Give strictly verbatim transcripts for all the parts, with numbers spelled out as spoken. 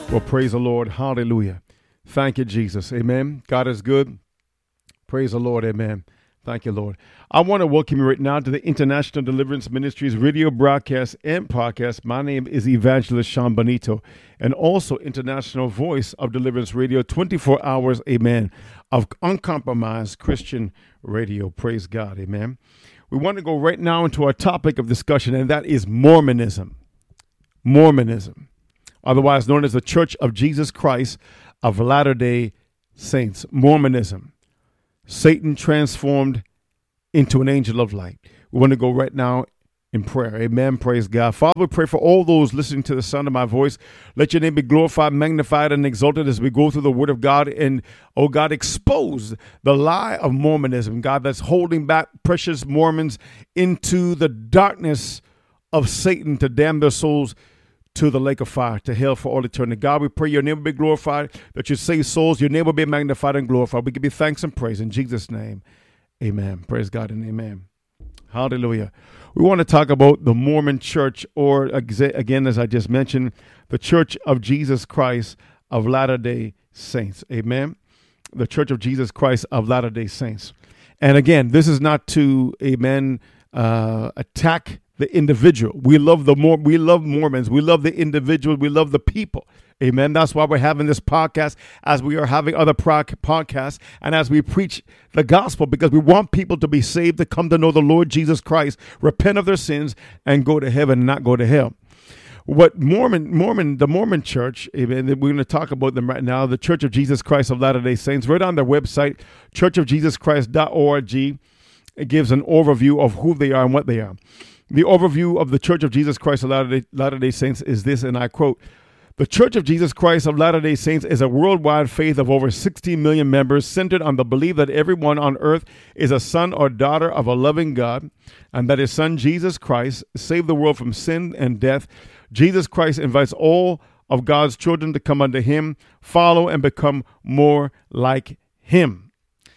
Well, praise the Lord. Hallelujah. Thank you, Jesus. Amen. God is good. Praise the Lord. Amen. Thank you, Lord. I want to welcome you right now to the International Deliverance Ministries radio broadcast and podcast. My name is Evangelist Sean Bonito, and also International Voice of Deliverance Radio, twenty-four hours, amen, of uncompromised Christian radio. Praise God. Amen. We want to go right now into our topic of discussion, and that is Mormonism. Mormonism, otherwise known as the Church of Jesus Christ of Latter-day Saints. Mormonism. Satan transformed into an angel of light. We want to go right now in prayer. Amen. Praise God. Father, we pray for all those listening to the sound of my voice. Let your name be glorified, magnified, and exalted as we go through the word of God. And, oh God, expose the lie of Mormonism, God, that's holding back precious Mormons into the darkness of Satan to damn their souls to the lake of fire, to hell for all eternity. God, we pray your name will be glorified, that you save souls, your name will be magnified and glorified. We give you thanks and praise in Jesus' name. Amen. Praise God and amen. Hallelujah. We want to talk about the Mormon Church, or again, as I just mentioned, the Church of Jesus Christ of Latter-day Saints. Amen. The Church of Jesus Christ of Latter-day Saints. And again, this is not to, amen, uh, attack the individual. We love the more we love Mormons. We love the individual. We love the people. Amen. That's why we're having this podcast, as we are having other pro- podcasts, and as we preach the gospel, because we want people to be saved, to come to know the Lord Jesus Christ, repent of their sins, and go to heaven and not go to hell. What Mormon, Mormon, the Mormon Church, amen, we're going to talk about them right now, the Church of Jesus Christ of Latter-day Saints, right on their website, church of jesus christ dot org. It gives an overview of who they are and what they are. The overview of the Church of Jesus Christ of Latter-day, Latter-day Saints is this, and I quote, "The Church of Jesus Christ of Latter-day Saints is a worldwide faith of over sixty million members, centered on the belief that everyone on earth is a son or daughter of a loving God, and that his son Jesus Christ saved the world from sin and death. Jesus Christ invites all of God's children to come unto him, follow, and become more like him."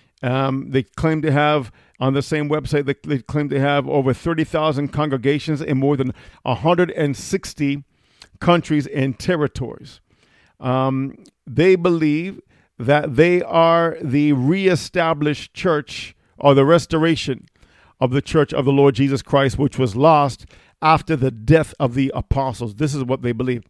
Um, they claim to have, on the same website, they, they claim to have over thirty thousand congregations in more than one hundred sixty countries and territories. Um, they believe that they are the reestablished church, or the restoration of the church of the Lord Jesus Christ, which was lost after the death of the apostles. This is what they believe.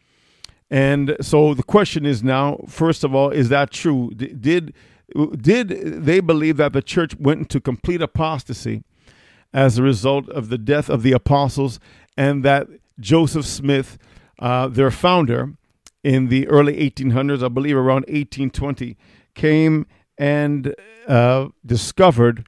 And so the question is now, first of all, is that true? D- did Did they believe that the church went into complete apostasy as a result of the death of the apostles, and that Joseph Smith, uh, their founder in the early eighteen hundreds, I believe around eighteen twenty, came and uh, discovered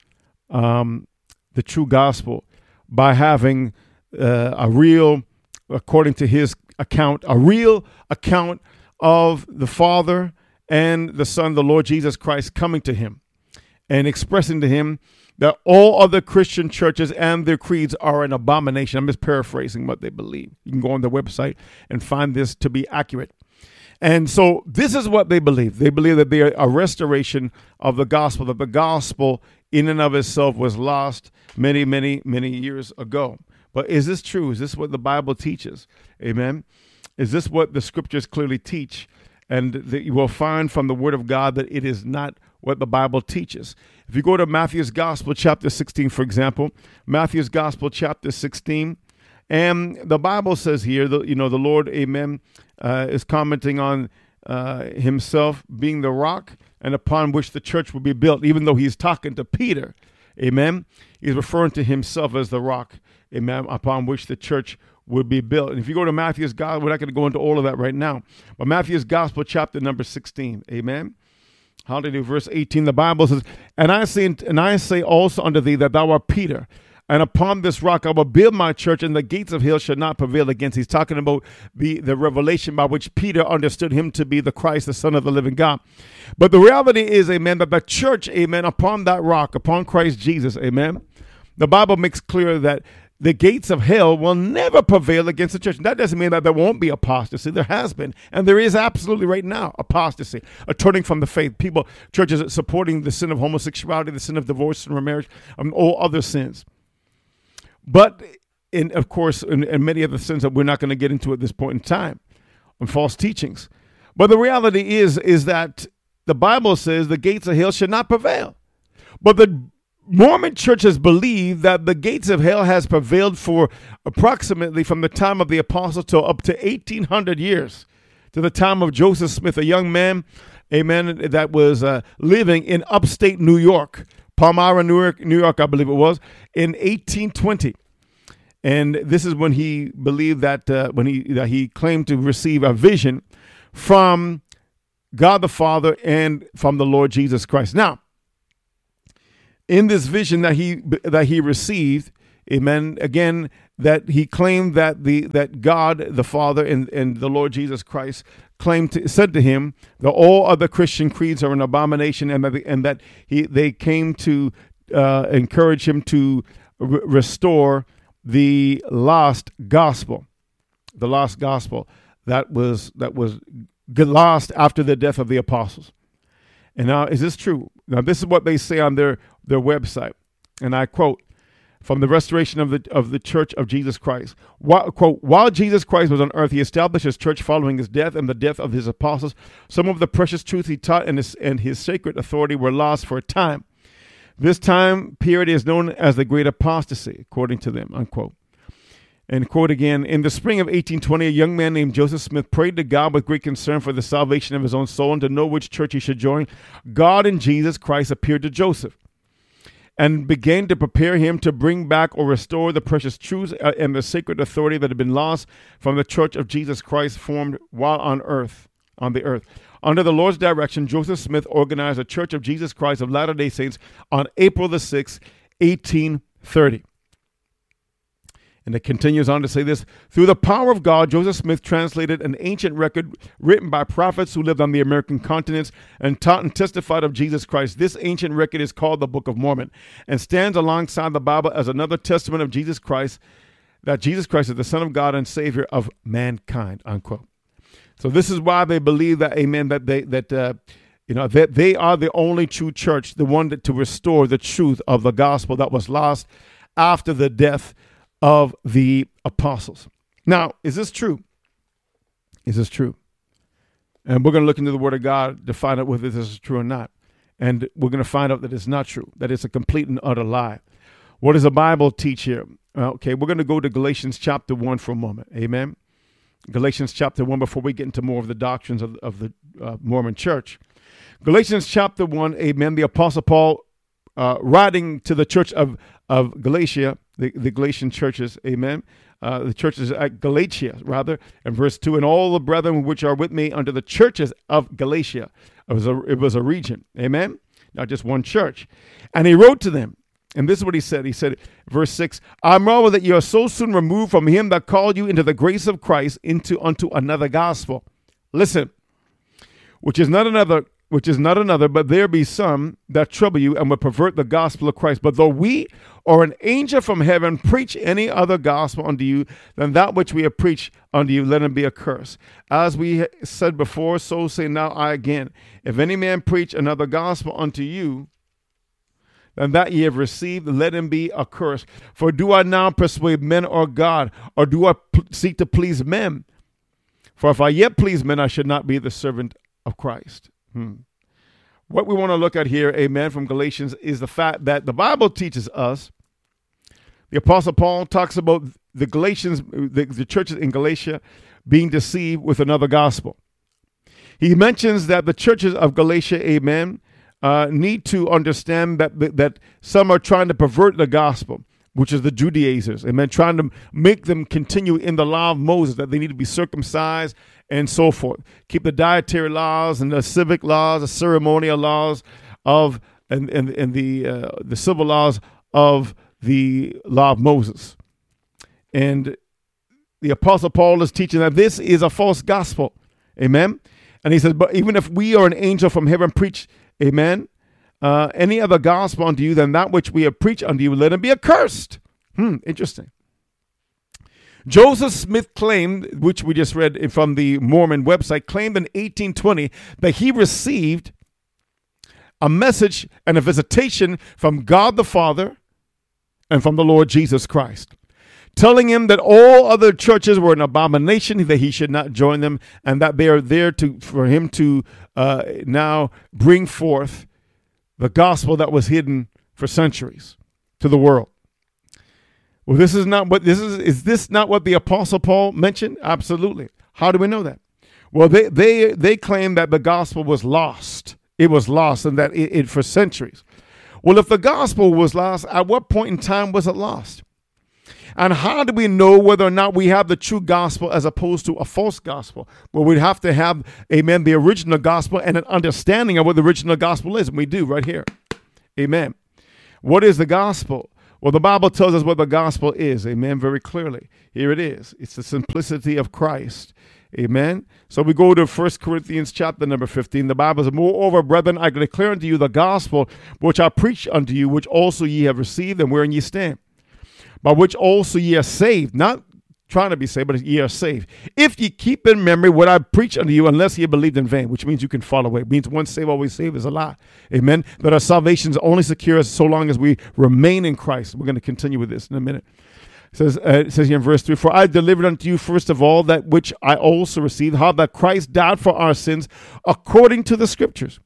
um, the true gospel by having uh, a real, according to his account, a real account of the Father and the Son, the Lord Jesus Christ, coming to him and expressing to him that all other Christian churches and their creeds are an abomination. I'm just paraphrasing what they believe. You can go on their website and find this to be accurate. And so this is what they believe. They believe that they are a restoration of the gospel, that the gospel in and of itself was lost many, many, many years ago. But is this true? Is this what the Bible teaches? Amen. Is this what the scriptures clearly teach? And that you will find from the word of God that it is not what the Bible teaches. If you go to Matthew's Gospel, chapter sixteen, for example, Matthew's Gospel, chapter sixteen, and the Bible says here, that, you know, the Lord, amen, uh, is commenting on uh, himself being the rock and upon which the church will be built, even though he's talking to Peter, amen. He's referring to himself as the rock, amen, upon which the church would be built. And if you go to Matthew's Gospel, we're not going to go into all of that right now, but Matthew's Gospel, chapter number sixteen, amen. Hallelujah. Verse eighteen, the Bible says, and I say, and I say also unto thee that thou art Peter, and upon this rock I will build my church, and the gates of hell shall not prevail against. He's talking about the, the revelation by which Peter understood him to be the Christ, the Son of the living God. But the reality is, amen, that the church, amen, upon that rock, upon Christ Jesus, amen, the Bible makes clear that the gates of hell will never prevail against the church. And that doesn't mean that there won't be apostasy. There has been, and there is absolutely right now apostasy, a turning from the faith. People, churches supporting the sin of homosexuality, the sin of divorce and remarriage, and all other sins. But, in, of course, in, in many other sins that we're not going to get into at this point in time, on false teachings. But the reality is, is that the Bible says the gates of hell should not prevail. But the Mormon churches believe that the gates of hell has prevailed for approximately from the time of the apostles to up to eighteen hundred years, to the time of Joseph Smith, a young man, amen, that was uh, living in upstate New York, Palmyra, New York, New York, I believe it was, in eighteen twenty. And this is when he believed that uh, when he that he claimed to receive a vision from God the Father and from the Lord Jesus Christ. Now, in this vision that he that he received, amen, again, that he claimed that the that God the Father and, and the Lord Jesus Christ claimed to, said to him that all other Christian creeds are an abomination, and that and that he they came to uh, encourage him to re- restore the lost gospel, the lost gospel that was that was lost after the death of the apostles. And now, is this true? Now, this is what they say on their, their website, and I quote from the restoration of the of the Church of Jesus Christ. While, quote, while Jesus Christ was on earth, he established his church following his death and the death of his apostles. Some of the precious truths he taught and his, and his sacred authority were lost for a time. This time period is known as the Great Apostasy, according to them, unquote. And quote again, in the spring of eighteen twenty, a young man named Joseph Smith prayed to God with great concern for the salvation of his own soul and to know which church he should join. God in Jesus Christ appeared to Joseph and began to prepare him to bring back or restore the precious truths and the sacred authority that had been lost from the Church of Jesus Christ formed while on earth, on the earth. Under the Lord's direction, Joseph Smith organized a Church of Jesus Christ of Latter-day Saints on April the sixth, eighteen thirty. And it continues on to say this: through the power of God, Joseph Smith translated an ancient record written by prophets who lived on the American continents and taught and testified of Jesus Christ. This ancient record is called the Book of Mormon and stands alongside the Bible as another testament of Jesus Christ, that Jesus Christ is the Son of God and Savior of mankind, unquote. So this is why they believe that, amen, that they, that, uh, you know, that they are the only true church, the one that to restore the truth of the gospel that was lost after the death of the apostles. Now, is this true? Is this true? And we're going to look into the Word of God to find out whether this is true or not. And we're going to find out that it's not true, that it's a complete and utter lie. What does the Bible teach here? Okay, we're going to go to Galatians chapter one for a moment. Amen. Galatians chapter one, before we get into more of the doctrines of, of the uh, Mormon church. Galatians chapter one, amen. The Apostle Paul uh, writing to the church of, of Galatia, the, the Galatian churches, amen. Uh, the churches at Galatia, rather, and verse two, and all the brethren which are with me unto the churches of Galatia. It was a, it was a region, amen, not just one church. And he wrote to them, and this is what he said. He said, verse six, I marvel that you are so soon removed from him that called you into the grace of Christ into unto another gospel. Listen, which is not another, which is not another, but there be some that trouble you and will pervert the gospel of Christ. But though we or an angel from heaven preach any other gospel unto you than that which we have preached unto you, let him be accursed. As we said before, so say now I again. If any man preach another gospel unto you than that ye have received, let him be accursed. For do I now persuade men or God, or do I p- seek to please men? For if I yet please men, I should not be the servant of Christ. Hmm. What we want to look at here, amen, from Galatians is the fact that the Bible teaches us, the Apostle Paul talks about the Galatians, the, the churches in Galatia being deceived with another gospel. He mentions that the churches of Galatia, amen, uh, need to understand that, that some are trying to pervert the gospel, which is the Judaizers, amen, trying to make them continue in the law of Moses, that they need to be circumcised and so forth. Keep the dietary laws and the civic laws, the ceremonial laws of, and, and, and the, uh, the civil laws of the law of Moses. And the Apostle Paul is teaching that this is a false gospel. Amen. And he says, but even if we or an angel from heaven preach, amen, uh, any other gospel unto you than that which we have preached unto you, let him be accursed. Hmm, interesting. Joseph Smith claimed, which we just read from the Mormon website, claimed in eighteen twenty that he received a message and a visitation from God the Father and from the Lord Jesus Christ telling him that all other churches were an abomination, that he should not join them, and that they are there to for him to uh, now bring forth the gospel that was hidden for centuries to the world. Well, this is not what this is. Is this not what the Apostle Paul mentioned? Absolutely. How do we know that? Well, they they they claim that the gospel was lost. It was lost, and that it, it for centuries. Well, if the gospel was lost, at what point in time was it lost? And how do we know whether or not we have the true gospel as opposed to a false gospel? Well, we'd have to have, amen, the original gospel and an understanding of what the original gospel is. And we do right here. Amen. What is the gospel? Well, the Bible tells us what the gospel is. Amen. Very clearly. Here it is. It's the simplicity of Christ. Amen. So we go to First Corinthians chapter number fifteen. The Bible says, moreover, brethren, I declare unto you the gospel which I preach unto you, which also ye have received, and wherein ye stand, by which also ye are saved. Not trying to be saved, but ye are saved. If ye keep in memory what I preach unto you, unless ye believed in vain, which means you can fall away. It means once saved, always saved is a lie. Amen. That our salvation is only secure so long as we remain in Christ. We're going to continue with this in a minute. It says, uh, it says here in verse three, for I delivered unto you first of all that which I also received, how that Christ died for our sins according to the scriptures,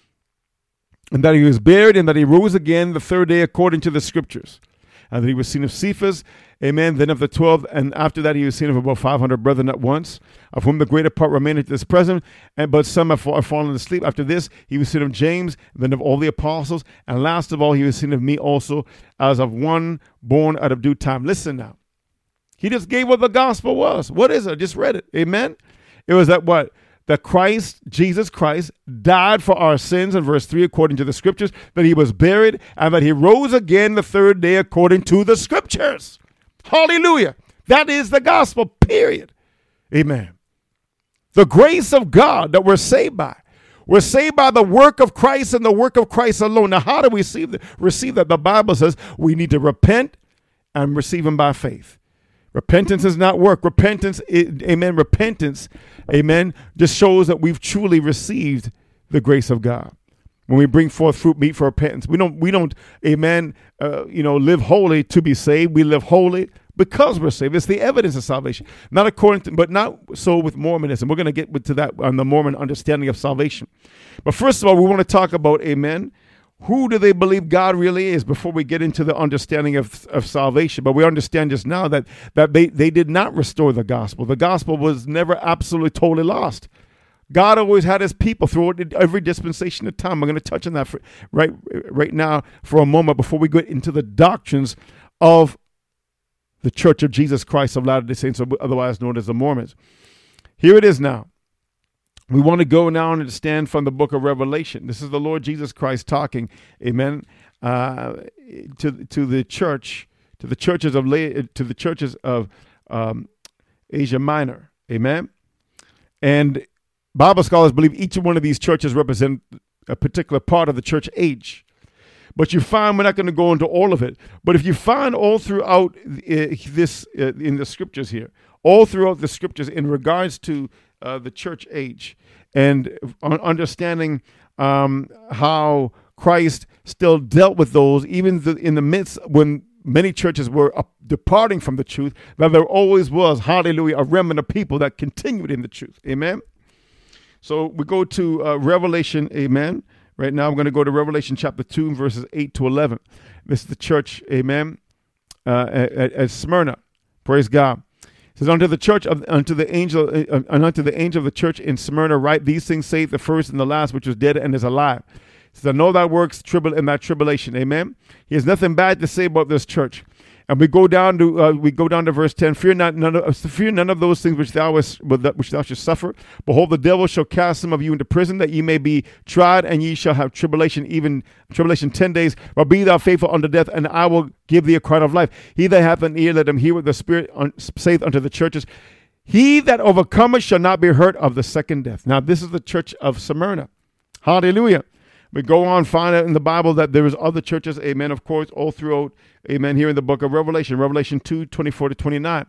and that he was buried, and that he rose again the third day according to the scriptures, and that he was seen of Cephas, amen, then of the twelve, and after that he was seen of about five hundred brethren at once, of whom the greater part remaineth to this present, and but some have, are fallen asleep. After this he was seen of James, then of all the apostles, and last of all he was seen of me also, as of one born out of due time. Listen now. He just gave what the gospel was. What is it? I just read it. Amen. It was that what? That Christ, Jesus Christ, died for our sins in verse three, according to the scriptures, that he was buried, and that he rose again the third day according to the scriptures. Hallelujah. That is the gospel, period. Amen. The grace of God that we're saved by. We're saved by the work of Christ and the work of Christ alone. Now, how do we receive that? Receive that? The Bible says we need to repent and receive him by faith. Repentance is not work. Repentance, amen, repentance, amen, just shows that we've truly received the grace of God. When we bring forth fruit meet for repentance, we don't, we don't, amen, uh, you know, live holy to be saved. We live holy because we're saved. It's the evidence of salvation. Not according to, but not so with Mormonism. We're going to get to that on the Mormon understanding of salvation. But first of all, we want to talk about, amen, who do they believe God really is before we get into the understanding of, of salvation? But we understand just now that, that they, they did not restore the gospel. The gospel was never absolutely totally lost. God always had his people through every dispensation of time. I'm going to touch on that for, right, right now for a moment before we get into the doctrines of the Church of Jesus Christ of Latter-day Saints, otherwise known as the Mormons. Here it is now. We want to go now and understand from the book of Revelation. This is the Lord Jesus Christ talking, amen, uh, to to the church, to the churches of to the churches of um, Asia Minor, amen. And Bible scholars believe each one of these churches represent a particular part of the church age. But you find, we're not going to go into all of it, but if you find all throughout uh, this uh, in the scriptures here, all throughout the scriptures in regards to Uh, the church age, and understanding um, how Christ still dealt with those, even the, in the midst when many churches were uh, departing from the truth, that there always was, hallelujah, a remnant of people that continued in the truth. Amen. So we go to uh, Revelation, amen. Right now I'm going to go to Revelation chapter two, verses eight to eleven. This is the church, amen, uh, at, at Smyrna. Praise God. It says, unto the church of unto the angel uh, and unto the angel of the church in Smyrna write, these things saith the first and the last, which was dead and is alive. It says, I know thy works tribul in thy tribulation. Amen. He has nothing bad to say about this church. And we go down to uh, we go down to verse ten. Fear not none of fear none of those things which thou was which thou shalt suffer. Behold, the devil shall cast some of you into prison, that ye may be tried, and ye shall have tribulation, even tribulation ten days. But be thou faithful unto death, and I will give thee a crown of life. He that hath an ear, let him hear what the Spirit un- saith unto the churches. He that overcometh shall not be hurt of the second death. Now, this is the church of Smyrna. Hallelujah. We go on, find out in the Bible that there is other churches, amen, of course, all throughout, amen, here in the book of Revelation, Revelation two, twenty-four to twenty-nine.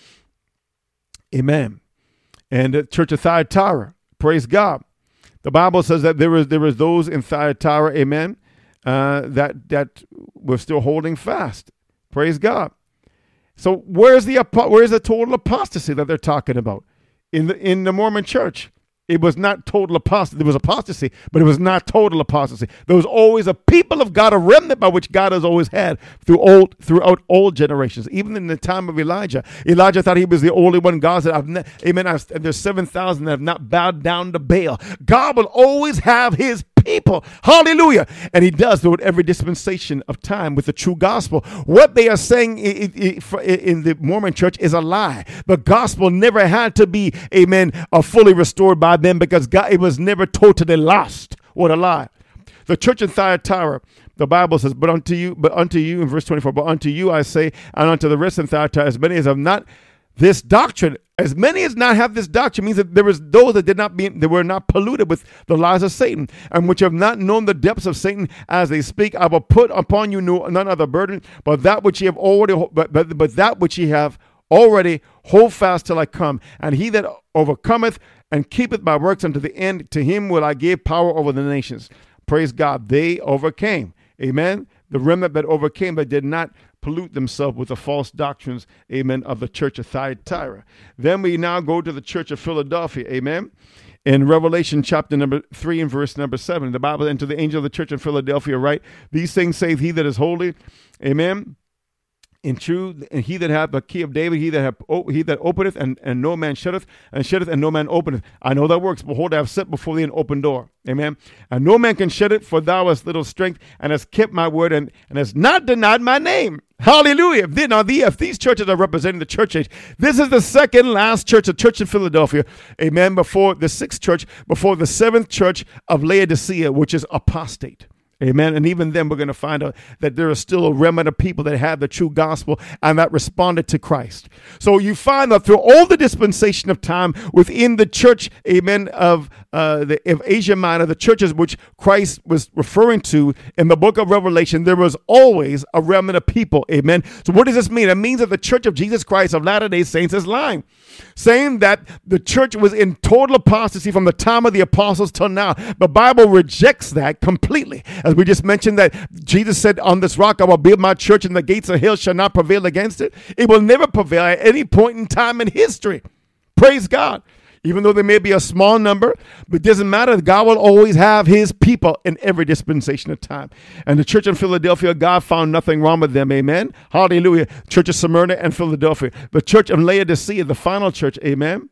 Amen. And the church of Thyatira, praise God. The Bible says that there is there is those in Thyatira, amen, uh, that, that were still holding fast. Praise God. So where's the where's the total apostasy that they're talking about in the in the Mormon church? It was not total apostasy. There was apostasy, but it was not total apostasy. There was always a people of God, a remnant by which God has always had through old, throughout all generations. Even in the time of Elijah, Elijah thought he was the only one. God said, I've ne- "Amen." I've, there's seven thousand that have not bowed down to Baal. God will always have His people. Hallelujah. And He does through every dispensation of time with the true gospel. What they are saying in the Mormon church is a lie. The gospel never had to be, amen, uh, fully restored by them because God, it was never totally lost. What a lie. The church in Thyatira, the Bible says, but unto you, but unto you, in verse twenty-four, but unto you I say, and unto the rest in Thyatira, as many as have not this doctrine, as many as not have this doctrine, means that there was those that did not be, they were not polluted with the lies of Satan, and which have not known the depths of Satan as they speak. I will put upon you no, none other burden, but that which ye have already, but, but, but that which ye have already, hold fast till I come. And he that overcometh and keepeth my works unto the end, to him will I give power over the nations. Praise God. They overcame. Amen. The remnant that overcame, that did not pollute themselves with the false doctrines, amen, of the church of Thyatira. Then we now go to the church of Philadelphia, amen. In Revelation chapter number three and verse number seven, the Bible, and to the angel of the church in Philadelphia, right? These things saith he that is holy, amen. In truth, and he that hath the key of David, he that hath, oh, he that openeth, and, and no man shutteth, and shutteth, and no man openeth. I know that works. Behold, I have set before thee an open door. Amen. And no man can shut it, for thou hast little strength, and hast kept my word, and, and hast not denied my name. Hallelujah. Then, now, the, if these churches are representing the church age, this is the second last church, the church in Philadelphia, amen, before the sixth church, before the seventh church of Laodicea, which is apostate. Amen. And even then, we're going to find out that there is still a remnant of people that have the true gospel and that responded to Christ. So you find that through all the dispensation of time within the church, amen, of uh, the of Asia Minor, the churches which Christ was referring to in the book of Revelation, there was always a remnant of people. Amen. So what does this mean? It means that the church of Jesus Christ of Latter-day Saints is lying, saying that the church was in total apostasy from the time of the apostles till now. The Bible rejects that completely. As we just mentioned, that Jesus said, on this rock I will build my church, and the gates of hell shall not prevail against it. It will never prevail at any point in time in history. Praise God. Even though there may be a small number, but it doesn't matter. God will always have his people in every dispensation of time. And the church in Philadelphia, God found nothing wrong with them. Amen. Hallelujah. Church of Smyrna and Philadelphia. The church of Laodicea, the final church. Amen.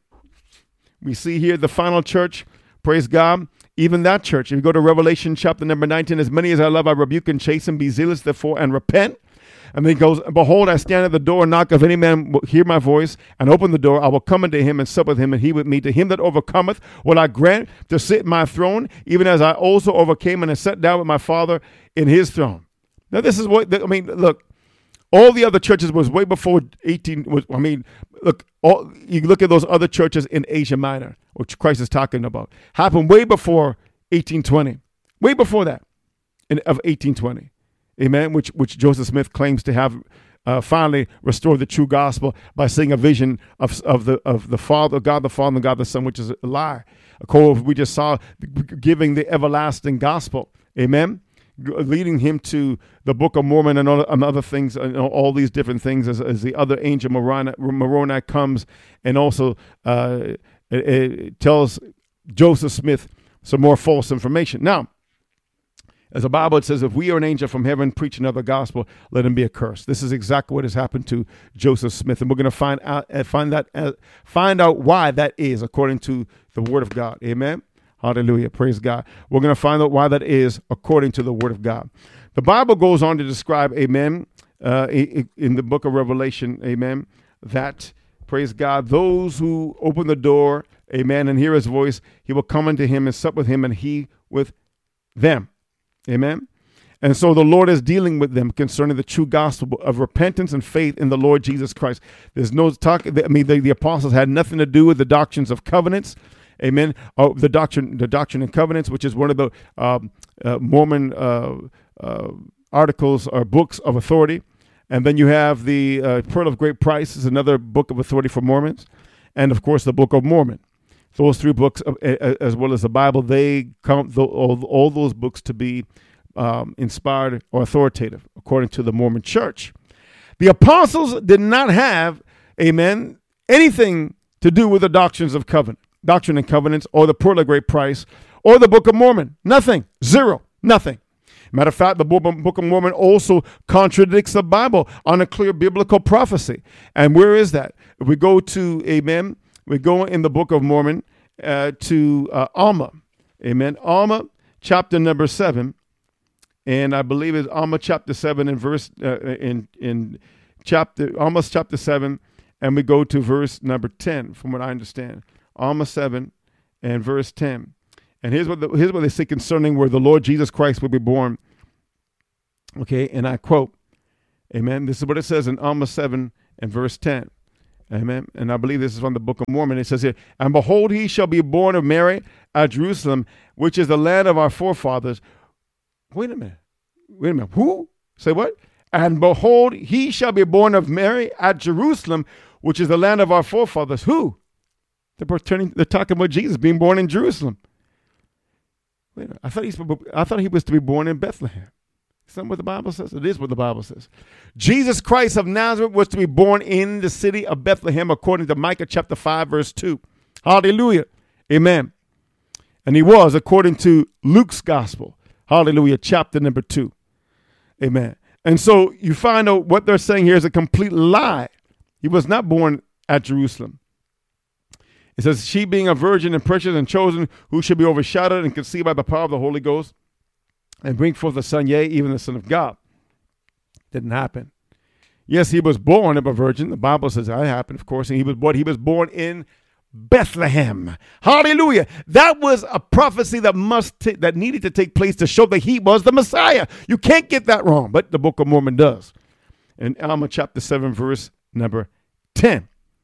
We see here the final church. Praise God. Even that church, if you go to Revelation chapter number nineteen, as many as I love, I rebuke and chasten, be zealous therefore and repent. And then he goes, behold, I stand at the door and knock. If any man will hear my voice and open the door, I will come unto him and sup with him, and he with me. To him that overcometh will I grant to sit in my throne, even as I also overcame and have sat down with my Father in his throne. Now, this is what, I mean, look, all the other churches was way before eighteen, was, I mean, look, all, you look at those other churches in Asia Minor, which Christ is talking about, happened way before eighteen twenty, way before that, in, of eighteen twenty. Amen, which which Joseph Smith claims to have uh, finally restored the true gospel by seeing a vision of of the of the Father, God the Father, and God the Son, which is a lie. According we just saw, giving the everlasting gospel. Amen, leading him to the Book of Mormon and, all, and other things, and all these different things, as, as the other angel Moroni, Moroni comes and also uh, it, it tells Joseph Smith some more false information. Now, as the Bible says, if we are an angel from heaven, preach another gospel, let him be accursed. This is exactly what has happened to Joseph Smith, and we're going to find out, uh, find that, uh, find out why that is, according to the Word of God. Amen. Hallelujah. Praise God. We're going to find out why that is according to the Word of God. The Bible goes on to describe, amen, uh, in the book of Revelation, amen, that, praise God, those who open the door, amen, and hear his voice, he will come unto him and sup with him, and he with them. Amen. And so the Lord is dealing with them concerning the true gospel of repentance and faith in the Lord Jesus Christ. There's no talk. I mean, the, the apostles had nothing to do with the doctrines of covenants. Amen. Oh, the doctrine, the doctrine and covenants, which is one of the um, uh, Mormon uh, uh, articles or books of authority. And then you have the uh, Pearl of Great Price is another book of authority for Mormons. And of course, the Book of Mormon. Those three books, as well as the Bible, they count the, all, all those books to be um, inspired or authoritative, according to the Mormon Church. The apostles did not have, amen, anything to do with the doctrines of covenant, doctrine and covenants, or the pearl of great price, or the Book of Mormon. Nothing. Zero. Nothing. Matter of fact, the Book of Mormon also contradicts the Bible on a clear biblical prophecy. And where is that? If we go to, amen, we go in the Book of Mormon uh, to uh, Alma, amen, Alma chapter number seven, and I believe it's Alma chapter seven and verse uh, in in chapter almost chapter seven, and we go to verse number ten, from what I understand, Alma seven and verse ten. And here's what the, here's what they say concerning where the Lord Jesus Christ will be born. Okay, and I quote, amen. This is what it says in Alma seven and verse ten. Amen. And I believe this is from the Book of Mormon. It says here, and behold, he shall be born of Mary at Jerusalem, which is the land of our forefathers. Wait a minute. Wait a minute. Who? Say what? And behold, he shall be born of Mary at Jerusalem, which is the land of our forefathers. Who? They're, pertaining, they're talking about Jesus being born in Jerusalem. Wait a minute. I thought, he's, I thought he was to be born in Bethlehem. Is that what the Bible says? It is what the Bible says. Jesus Christ of Nazareth was to be born in the city of Bethlehem, according to Micah chapter five, verse two. Hallelujah. Amen. And he was, according to Luke's gospel. Hallelujah. Chapter number two. Amen. And so you find out what they're saying here is a complete lie. He was not born at Jerusalem. It says, she being a virgin and precious and chosen, who should be overshadowed and conceived by the power of the Holy Ghost, and bring forth the Son, yea, even the Son of God. Didn't happen. Yes, he was born of a virgin. The Bible says that happened, of course, and he was born, he was born in Bethlehem. Hallelujah. That was a prophecy that must t- that needed to take place to show that he was the Messiah. You can't get that wrong, but the Book of Mormon does. In Alma chapter seven, verse number ten.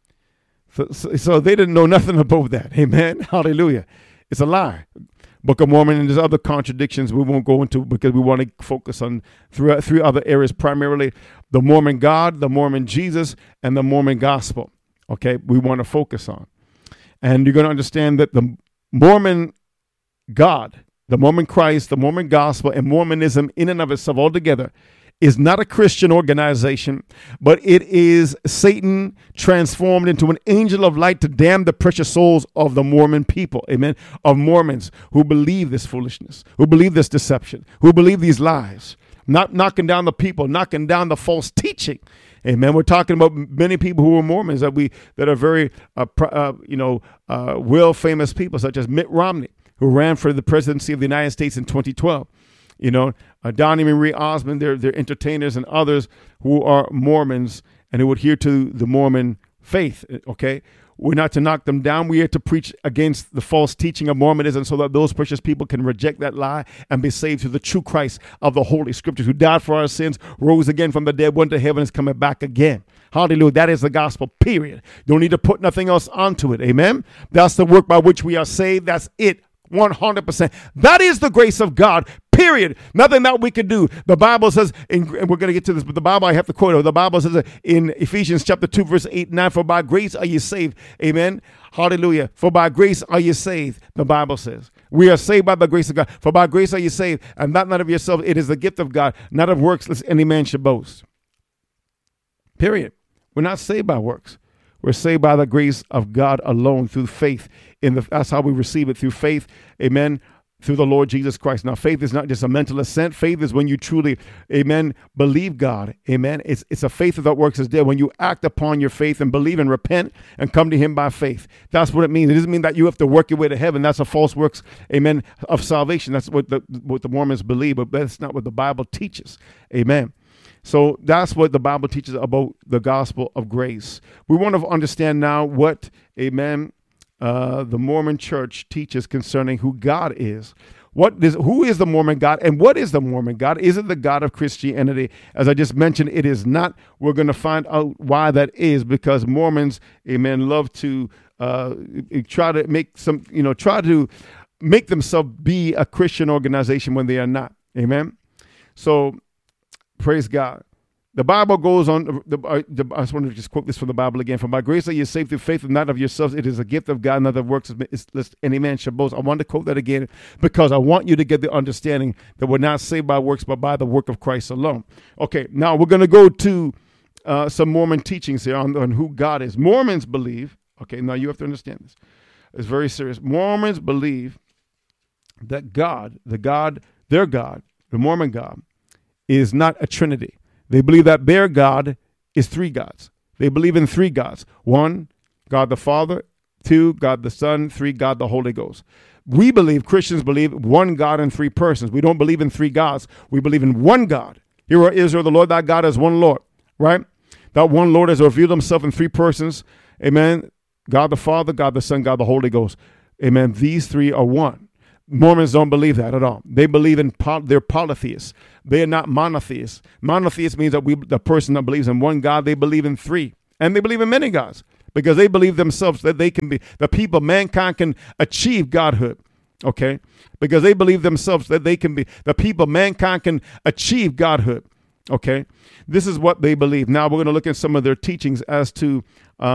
So, so, so they didn't know nothing about that. Amen. Hallelujah. It's a lie. Book of Mormon, and there's other contradictions we won't go into because we want to focus on three, three other areas, primarily the Mormon God, the Mormon Jesus, and the Mormon gospel. Okay, we want to focus on. And you're going to understand that the Mormon God, the Mormon Christ, the Mormon gospel, and Mormonism in and of itself altogether is not a Christian organization, but it is Satan transformed into an angel of light to damn the precious souls of the Mormon people, amen, of Mormons who believe this foolishness, who believe this deception, who believe these lies, not knocking down the people, knocking down the false teaching. Amen. We're talking about many people who are Mormons that we that are very, uh, pr- uh, you know, uh, world famous people, such as Mitt Romney, who ran for the presidency of the United States in twenty twelve. You know, uh, Donnie Marie Osmond, they're, they're entertainers, and others who are Mormons and who adhere to the Mormon faith, okay? We're not to knock them down. We are to preach against the false teaching of Mormonism so that those precious people can reject that lie and be saved through the true Christ of the Holy Scriptures, who died for our sins, rose again from the dead, went to heaven, is coming back again. Hallelujah. That is the gospel, period. Don't need to put nothing else onto it, amen? That's the work by which we are saved. That's it, one hundred percent. That is the grace of God, period. Nothing that we can do. The Bible says, in, and we're going to get to this, but the Bible, I have to quote it. The Bible says in Ephesians chapter two, verse eight and nine, for by grace are you saved. Amen. Hallelujah. For by grace are you saved. The Bible says we are saved by the grace of God. For by grace are you saved, and that not of yourself. It is the gift of God, not of works, lest any man should boast. Period. We're not saved by works. We're saved by the grace of God alone, through faith. In the that's how we receive it, through faith. Amen. Through the Lord Jesus Christ. Now, faith is not just a mental assent. Faith is when you truly, amen, believe God. Amen. It's it's a faith that works as dead. When you act upon your faith and believe and repent and come to him by faith. That's what it means. It doesn't mean that you have to work your way to heaven. That's a false works, amen, of salvation. That's what the what the Mormons believe, but that's not what the Bible teaches. Amen. So that's what the Bible teaches about the gospel of grace. We want to understand now what, amen, uh, the Mormon church teaches concerning who God is. What is, who is the Mormon God, and what is the Mormon God? Is it the God of Christianity? As I just mentioned, it is not. We're going to find out why that is, because Mormons, amen, love to uh, try to make some, you know, try to make themselves be a Christian organization when they are not. Amen. So, praise God. The Bible goes on. The, uh, the, I just want to just quote this from the Bible again. For by grace are you saved through faith, and not of yourselves. It is a gift of God, not of works, lest any man should boast. I want to quote that again because I want you to get the understanding that we're not saved by works, but by the work of Christ alone. Okay, now we're going to go to uh, some Mormon teachings here on, on who God is. Mormons believe, okay, now you have to understand this. It's very serious. Mormons believe that God, the God, their God, the Mormon God, is not a trinity. They believe that their God is three gods. They believe in three gods. One, God the Father. Two, God the Son. Three, God the Holy Ghost. We believe, Christians believe, one God in three persons. We don't believe in three gods. We believe in one God. Hear, O Israel, the Lord thy God is one Lord, right? That one Lord has revealed himself in three persons. Amen. God the Father, God the Son, God the Holy Ghost. Amen. These three are one. Mormons don't believe that at all. They believe in, poly, they're polytheists. They are not monotheists. Monotheist means that we, the person that believes in one God, they believe in three. And they believe in many gods because they believe themselves that they can be, the people, mankind can achieve godhood. Okay. Because they believe themselves that they can be, the people, mankind can achieve godhood. Okay. This is what they believe. Now we're going to look at some of their teachings as to